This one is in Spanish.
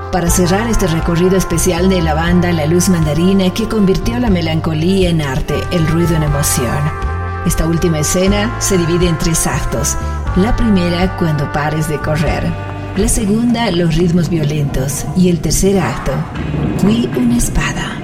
para cerrar este recorrido especial de la banda La Luz Mandarina, que convirtió la melancolía en arte, el ruido en emoción. Esta última escena se divide en 3 actos. La primera, cuando pares de correr. La segunda, los ritmos violentos. Y el tercer acto, Fui una espada.